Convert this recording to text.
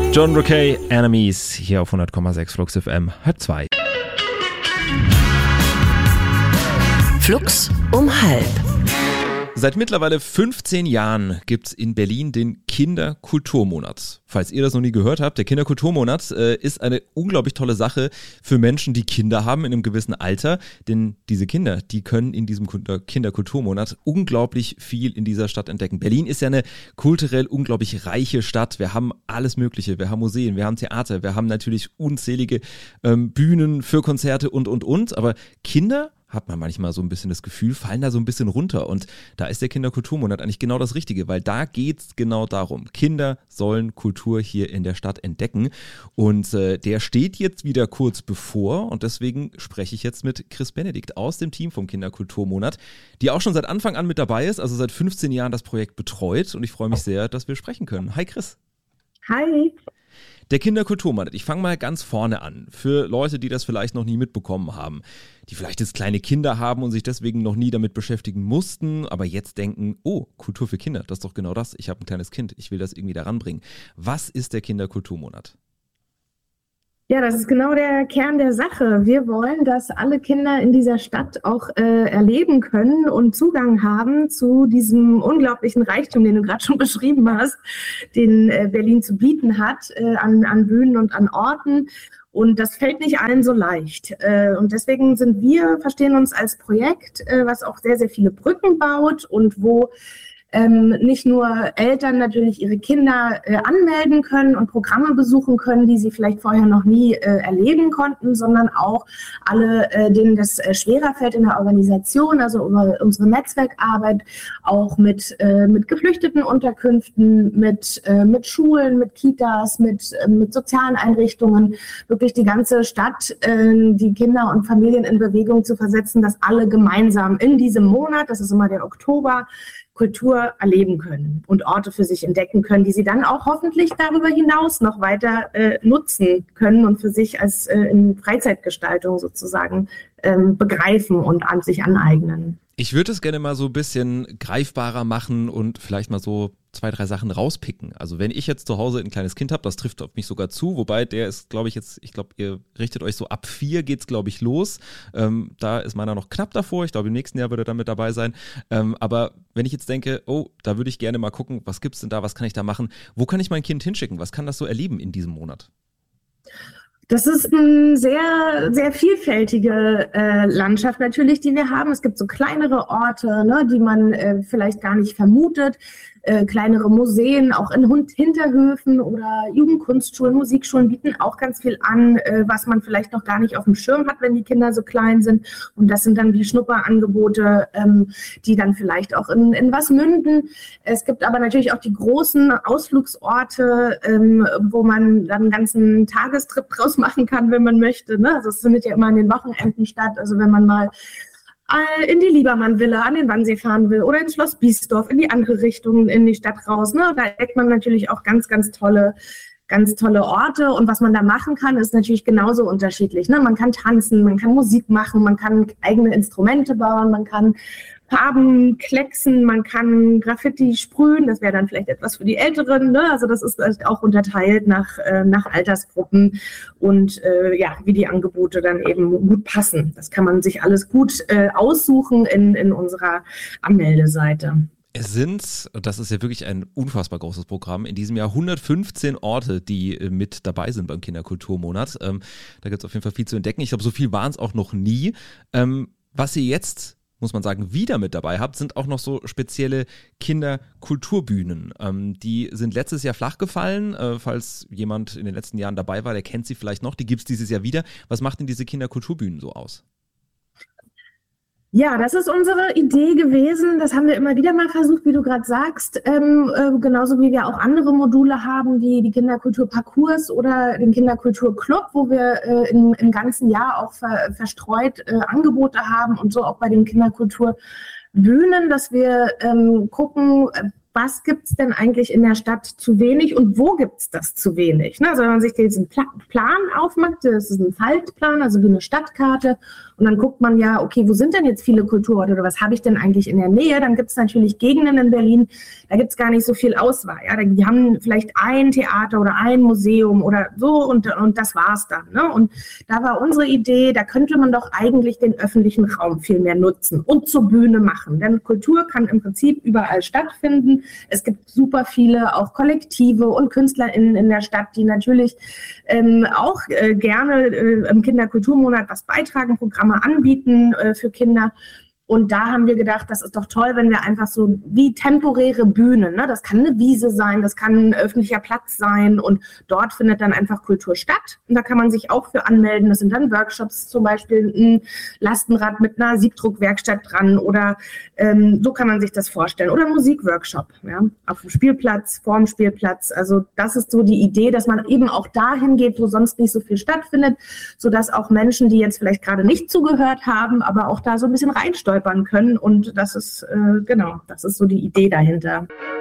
John Rockey, Enemies, hier auf 100,6 Flux FM, halb zwei. Flux um halb. Seit mittlerweile 15 Jahren gibt's in Berlin den Kinderkulturmonat. Falls ihr das noch nie gehört habt, der Kinderkulturmonat ist eine unglaublich tolle Sache für Menschen, die Kinder haben in einem gewissen Alter. Denn diese Kinder, die können in diesem Kinderkulturmonat unglaublich viel in dieser Stadt entdecken. Berlin ist ja eine kulturell unglaublich reiche Stadt. Wir haben alles Mögliche. Wir haben Museen, wir haben Theater, wir haben natürlich unzählige Bühnen für Konzerte und. Aber Kinder, hat man manchmal so ein bisschen das Gefühl, fallen da so ein bisschen runter. Und da ist der Kinderkulturmonat eigentlich genau das Richtige, weil da geht's genau darum. Kinder sollen Kultur hier in der Stadt entdecken. Und der steht jetzt wieder kurz bevor. Und deswegen spreche ich jetzt mit Chris Benedikt aus dem Team vom Kinderkulturmonat, die auch schon seit Anfang an mit dabei ist, also seit 15 Jahren das Projekt betreut. Und ich freue mich sehr, dass wir sprechen können. Hi Chris. Hi. Der Kinderkulturmonat, ich fange mal ganz vorne an. Für Leute, die das vielleicht noch nie mitbekommen haben, die vielleicht jetzt kleine Kinder haben und sich deswegen noch nie damit beschäftigen mussten, aber jetzt denken, oh, Kultur für Kinder, das ist doch genau das. Ich habe ein kleines Kind, ich will das irgendwie da ranbringen. Was ist der Kinderkulturmonat? Ja, das ist genau der Kern der Sache. Wir wollen, dass alle Kinder in dieser Stadt auch erleben können und Zugang haben zu diesem unglaublichen Reichtum, den du gerade schon beschrieben hast, den Berlin zu bieten hat, an Bühnen und an Orten. Und das fällt nicht allen so leicht. Und deswegen verstehen uns als Projekt, was auch sehr, sehr viele Brücken baut und wo nicht nur Eltern natürlich ihre Kinder anmelden können und Programme besuchen können, die sie vielleicht vorher noch nie erleben konnten, sondern auch alle, denen das schwerer fällt in der Organisation, also über unsere Netzwerkarbeit, auch mit geflüchteten Unterkünften, mit Schulen, mit Kitas, mit sozialen Einrichtungen, wirklich die ganze Stadt, die Kinder und Familien in Bewegung zu versetzen, dass alle gemeinsam in diesem Monat, das ist immer der Oktober, Kultur erleben können und Orte für sich entdecken können, die sie dann auch hoffentlich darüber hinaus noch weiter nutzen können und für sich als in Freizeitgestaltung sozusagen begreifen und an sich aneignen. Ich würde es gerne mal so ein bisschen greifbarer machen und vielleicht mal so 2, 3 Sachen rauspicken. Also wenn ich jetzt zu Hause ein kleines Kind habe, das trifft auf mich sogar zu, wobei der ist, glaube ich, ihr richtet euch so ab 4 geht's, glaube ich, los. Da ist meiner noch knapp davor. Ich glaube, im nächsten Jahr wird er dann mit dabei sein. Aber wenn ich jetzt denke, oh, da würde ich gerne mal gucken, was gibt's denn da, was kann ich da machen? Wo kann ich mein Kind hinschicken? Was kann das so erleben in diesem Monat? Das ist eine sehr, sehr vielfältige Landschaft natürlich, die wir haben. Es gibt so kleinere Orte, ne, die man vielleicht gar nicht vermutet. Kleinere Museen, auch in Hinterhöfen oder Jugendkunstschulen, Musikschulen bieten auch ganz viel an, was man vielleicht noch gar nicht auf dem Schirm hat, wenn die Kinder so klein sind. Und das sind dann die Schnupperangebote, die dann vielleicht auch in was münden. Es gibt aber natürlich auch die großen Ausflugsorte, wo man dann einen ganzen Tagestrip draus machen kann, wenn man möchte. Ne? Also es findet ja immer an den Wochenenden statt. Also wenn man mal in die Liebermann-Villa an den Wannsee fahren will oder ins Schloss Biesdorf, in die andere Richtung, in die Stadt raus. Ne? Da entdeckt man natürlich auch ganz, ganz tolle Orte. Und was man da machen kann, ist natürlich genauso unterschiedlich. Ne? Man kann tanzen, man kann Musik machen, man kann eigene Instrumente bauen, man kann Farben klecksen, man kann Graffiti sprühen, das wäre dann vielleicht etwas für die Älteren, ne? Also das ist auch unterteilt nach Altersgruppen und wie die Angebote dann eben gut passen. Das kann man sich alles gut aussuchen in unserer Anmeldeseite. Es sind, das ist ja wirklich ein unfassbar großes Programm, in diesem Jahr 115 Orte, die mit dabei sind beim Kinderkulturmonat. Da gibt es auf jeden Fall viel zu entdecken. Ich glaube, so viel waren es auch noch nie. Was ihr jetzt, muss man sagen, wieder mit dabei habt, sind auch noch so spezielle Kinderkulturbühnen. Die sind letztes Jahr flach gefallen. Falls jemand in den letzten Jahren dabei war, der kennt sie vielleicht noch. Die gibt es dieses Jahr wieder. Was macht denn diese Kinderkulturbühnen so aus? Ja, das ist unsere Idee gewesen. Das haben wir immer wieder mal versucht, wie du gerade sagst. Genauso wie wir auch andere Module haben, wie die Kinderkulturparcours oder den Kinderkulturclub, wo wir im ganzen Jahr auch verstreut Angebote haben und so auch bei den Kinderkulturbühnen, dass wir gucken, was gibt's denn eigentlich in der Stadt zu wenig und wo gibt's das zu wenig? Ne? Also wenn man sich diesen Plan aufmacht, das ist ein Faltplan, also wie eine Stadtkarte, Und dann guckt man ja, okay, wo sind denn jetzt viele Kulturorte oder was habe ich denn eigentlich in der Nähe? Dann gibt es natürlich Gegenden in Berlin, da gibt es gar nicht so viel Auswahl. Ja? Die haben vielleicht ein Theater oder ein Museum oder so und das war's dann. Ne? Und da war unsere Idee, da könnte man doch eigentlich den öffentlichen Raum viel mehr nutzen und zur Bühne machen. Denn Kultur kann im Prinzip überall stattfinden. Es gibt super viele auch Kollektive und KünstlerInnen in der Stadt, die natürlich auch gerne im Kinderkulturmonat was beitragen, Programme anbieten für Kinder. Und da haben wir gedacht, das ist doch toll, wenn wir einfach so wie temporäre Bühnen, ne? Das kann eine Wiese sein, das kann ein öffentlicher Platz sein und dort findet dann einfach Kultur statt. Und da kann man sich auch für anmelden. Das sind dann Workshops, zum Beispiel ein Lastenrad mit einer Siebdruckwerkstatt dran oder so kann man sich das vorstellen. Oder ein Musikworkshop, ja? Auf dem Spielplatz, vorm Spielplatz. Also das ist so die Idee, dass man eben auch dahin geht, wo sonst nicht so viel stattfindet, sodass auch Menschen, die jetzt vielleicht gerade nicht zugehört haben, aber auch da so ein bisschen reinsteuern können und das ist, das ist so die Idee dahinter.